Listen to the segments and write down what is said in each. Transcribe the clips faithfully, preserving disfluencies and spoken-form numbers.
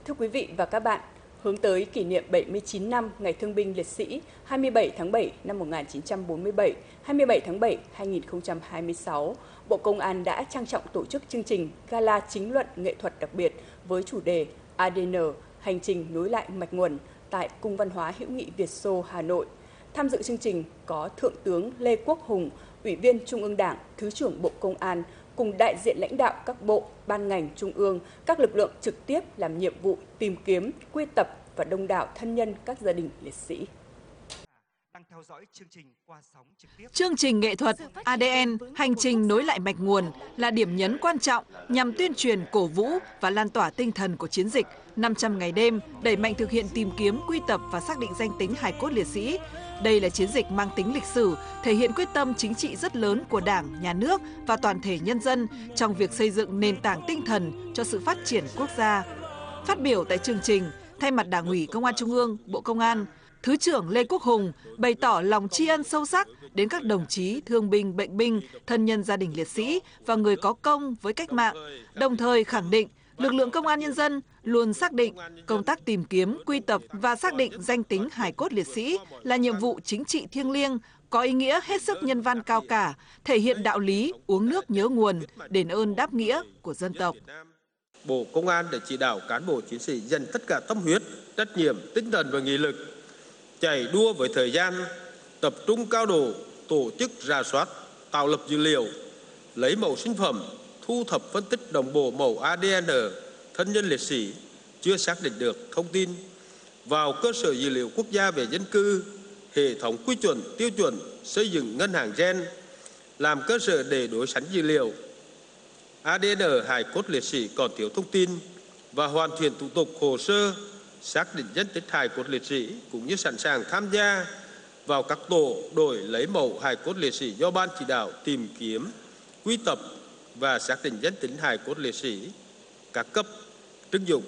Thưa quý vị và các bạn, hướng tới kỷ niệm bảy mươi chín năm Ngày Thương binh Liệt sĩ hai mươi bảy tháng bảy năm một nghìn chín trăm bốn mươi bảy, hai mươi bảy tháng bảy năm hai nghìn không trăm hai mươi sáu, Bộ Công an đã trang trọng tổ chức chương trình Gala chính luận nghệ thuật đặc biệt với chủ đề a đê en Hành trình nối lại mạch nguồn tại Cung văn hóa hữu nghị Việt Xô, Hà Nội. Tham dự chương trình có Thượng tướng Lê Quốc Hùng, Ủy viên Trung ương Đảng, Thứ trưởng Bộ Công an, cùng đại diện lãnh đạo các bộ, ban ngành trung ương, các lực lượng trực tiếp làm nhiệm vụ tìm kiếm, quy tập và đông đảo thân nhân các gia đình liệt sĩ. Chương trình nghệ thuật a đê en Hành trình nối lại mạch nguồn là điểm nhấn quan trọng nhằm tuyên truyền, cổ vũ và lan tỏa tinh thần của chiến dịch năm trăm ngày đêm, đẩy mạnh thực hiện tìm kiếm, quy tập và xác định danh tính hài cốt liệt sĩ. Đây là chiến dịch mang tính lịch sử, thể hiện quyết tâm chính trị rất lớn của Đảng, Nhà nước và toàn thể nhân dân trong việc xây dựng nền tảng tinh thần cho sự phát triển quốc gia. Phát biểu tại chương trình, thay mặt Đảng ủy Công an Trung ương, Bộ Công an, Thứ trưởng Lê Quốc Hùng bày tỏ lòng tri ân sâu sắc đến các đồng chí thương binh, bệnh binh, thân nhân gia đình liệt sĩ và người có công với cách mạng, đồng thời khẳng định lực lượng Công an Nhân dân luôn xác định công tác tìm kiếm, quy tập và xác định danh tính hài cốt liệt sĩ là nhiệm vụ chính trị thiêng liêng, có ý nghĩa hết sức nhân văn cao cả, thể hiện đạo lý uống nước nhớ nguồn, đền ơn đáp nghĩa của dân tộc. Bộ Công an đã chỉ đạo cán bộ chiến sĩ dành tất cả tâm huyết, trách nhiệm, tinh thần và nghị lực, chạy đua với thời gian, tập trung cao độ, tổ chức rà soát, tạo lập dữ liệu, lấy mẫu sinh phẩm, thu thập phân tích đồng bộ mẫu a đê en thân nhân liệt sĩ chưa xác định được thông tin vào cơ sở dữ liệu quốc gia về dân cư, hệ thống quy chuẩn, tiêu chuẩn, xây dựng ngân hàng gen, làm cơ sở để đối sánh dữ liệu a đê en hài cốt liệt sĩ còn thiếu thông tin và hoàn thiện thủ tục hồ sơ xác định danh tính hài cốt liệt sĩ, cũng như sẵn sàng tham gia vào các tổ đổi lấy mẫu hài cốt liệt sĩ do ban chỉ đạo tìm kiếm, quy tập và xác định danh tính hài cốt liệt sĩ các cấp trưng dụng.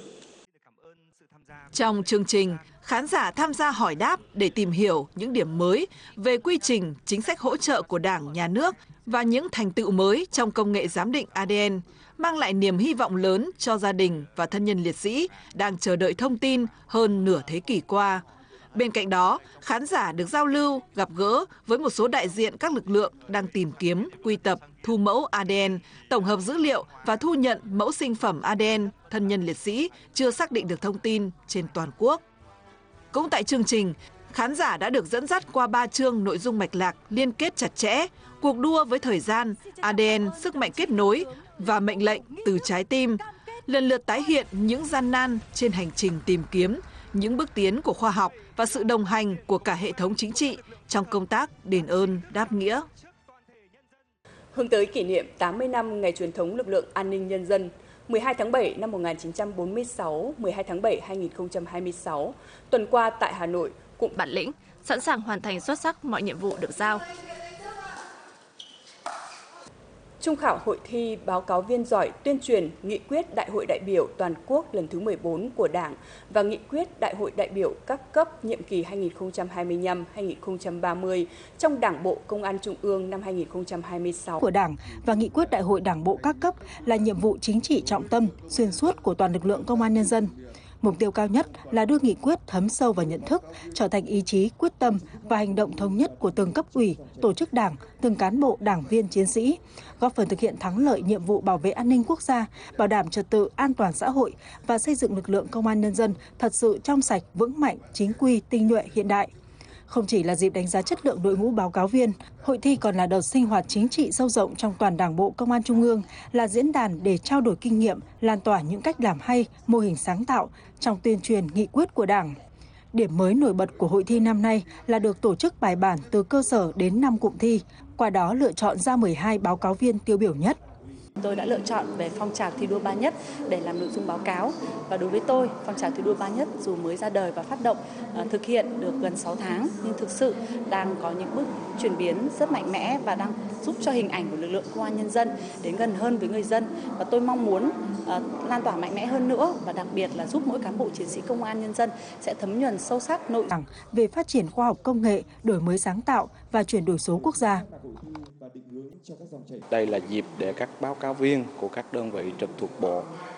Trong chương trình, khán giả tham gia hỏi đáp để tìm hiểu những điểm mới về quy trình, chính sách hỗ trợ của Đảng, Nhà nước và những thành tựu mới trong công nghệ giám định a đê en, mang lại niềm hy vọng lớn cho gia đình và thân nhân liệt sĩ đang chờ đợi thông tin hơn nửa thế kỷ qua. Bên cạnh đó, khán giả được giao lưu, gặp gỡ với một số đại diện các lực lượng đang tìm kiếm, quy tập, thu mẫu a đê en, tổng hợp dữ liệu và thu nhận mẫu sinh phẩm a đê en thân nhân liệt sĩ chưa xác định được thông tin trên toàn quốc. Cũng tại chương trình, khán giả đã được dẫn dắt qua ba chương nội dung mạch lạc liên kết chặt chẽ, cuộc đua với thời gian, a đê en sức mạnh kết nối và mệnh lệnh từ trái tim, lần lượt tái hiện những gian nan trên hành trình tìm kiếm, những bước tiến của khoa học và sự đồng hành của cả hệ thống chính trị trong công tác đền ơn đáp nghĩa. Hướng tới kỷ niệm tám mươi năm Ngày truyền thống lực lượng an ninh nhân dân, mười hai tháng bảy năm một nghìn chín trăm bốn mươi sáu, mười hai tháng bảy năm hai nghìn không trăm hai mươi sáu, tuần qua tại Hà Nội, cụm bản lĩnh, sẵn sàng hoàn thành xuất sắc mọi nhiệm vụ được giao. Trung khảo hội thi báo cáo viên giỏi tuyên truyền nghị quyết Đại hội đại biểu toàn quốc lần thứ mười bốn của Đảng và nghị quyết Đại hội đại biểu các cấp nhiệm kỳ hai nghìn không trăm hai mươi lăm đến hai nghìn không trăm ba mươi trong Đảng bộ Công an Trung ương năm hai nghìn không trăm hai mươi sáu của Đảng và nghị quyết Đại hội Đảng bộ các cấp là nhiệm vụ chính trị trọng tâm xuyên suốt của toàn lực lượng Công an Nhân dân. Mục tiêu cao nhất là đưa nghị quyết thấm sâu vào nhận thức, trở thành ý chí, quyết tâm và hành động thống nhất của từng cấp ủy, tổ chức đảng, từng cán bộ, đảng viên, chiến sĩ, góp phần thực hiện thắng lợi nhiệm vụ bảo vệ an ninh quốc gia, bảo đảm trật tự an toàn xã hội và xây dựng lực lượng Công an Nhân dân thật sự trong sạch, vững mạnh, chính quy, tinh nhuệ, hiện đại. Không chỉ là dịp đánh giá chất lượng đội ngũ báo cáo viên, hội thi còn là đợt sinh hoạt chính trị sâu rộng trong toàn Đảng bộ Công an Trung ương, là diễn đàn để trao đổi kinh nghiệm, lan tỏa những cách làm hay, mô hình sáng tạo trong tuyên truyền nghị quyết của Đảng. Điểm mới nổi bật của hội thi năm nay là được tổ chức bài bản từ cơ sở đến năm cụm thi, qua đó lựa chọn ra mười hai báo cáo viên tiêu biểu nhất. Tôi đã lựa chọn về phong trào thi đua ba nhất để làm nội dung báo cáo, và đối với tôi, phong trào thi đua ba nhất dù mới ra đời và phát động uh, thực hiện được gần sáu tháng nhưng thực sự đang có những bước chuyển biến rất mạnh mẽ và đang giúp cho hình ảnh của lực lượng Công an Nhân dân đến gần hơn với người dân, và tôi mong muốn uh, lan tỏa mạnh mẽ hơn nữa, và đặc biệt là giúp mỗi cán bộ chiến sĩ Công an Nhân dân sẽ thấm nhuần sâu sắc nội dung về phát triển khoa học công nghệ, đổi mới sáng tạo và chuyển đổi số quốc gia. Đây là dịp để các báo cáo viên của các đơn vị trực thuộc bộ